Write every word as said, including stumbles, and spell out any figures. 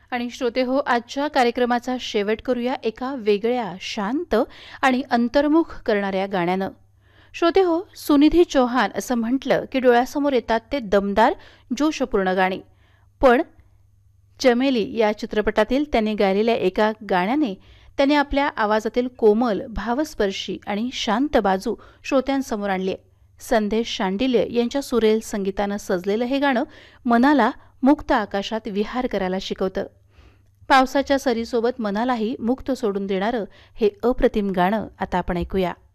आणि श्रोते हो, आजच्या कार्यक्रमाचा शेवट करूया एका वेगळ्या, शांत आणि अंतर्मुख करणाऱ्या गाण्यानं. श्रोते हो, सुनिधी चौहान असं म्हटलं की डोळ्यासमोर येतात ते दमदार, जोशपूर्ण गाणी. पण चमेली या चित्रपटातील त्यांनी गायलेल्या एका गाण्याने त्याने आपल्या आवाजातील कोमल, भावस्पर्शी आणि शांत बाजू श्रोत्यांसमोर आणली आहे. संदेश शांडिल्य यांच्या सुरेल संगीतानं सजलेलं हे गाणं मनाला मुक्त आकाशात विहार करायला शिकवतं. पावसाच्या सरीसोबत मनालाही मुक्त सोडून देणारं हे अप्रतिम गाणं आता आपण ऐकूया.